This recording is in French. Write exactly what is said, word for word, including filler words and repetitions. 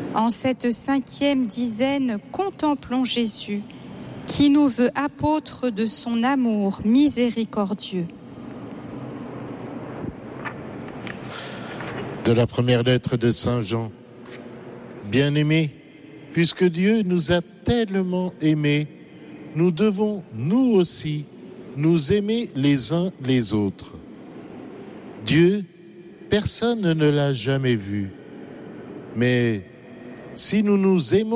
En cette cinquième dizaine, contemplons Jésus, qui nous veut apôtres de son amour miséricordieux. De la première lettre de Saint Jean. Bien-aimés, puisque Dieu nous a tellement aimés, nous devons, nous aussi, nous aimer les uns les autres. Dieu, personne ne l'a jamais vu, mais si nous nous aimons,